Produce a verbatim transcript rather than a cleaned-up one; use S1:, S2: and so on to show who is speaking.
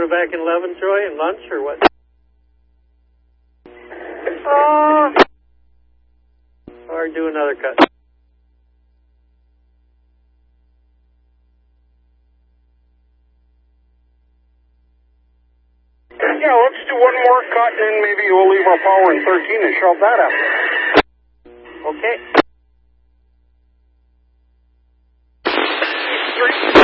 S1: put it back in eleven, Troy, and lunch, or what?
S2: Uh,
S1: or do another cut?
S2: Yeah, let's do one more cut, and then maybe we'll leave our power in thirteen and shove that up.
S1: Okay.
S2: Three.